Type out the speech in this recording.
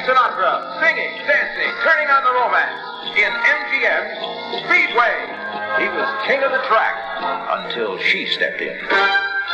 Sinatra, singing, dancing, turning on the romance in MGM's Speedway. He was king of the track until she stepped in.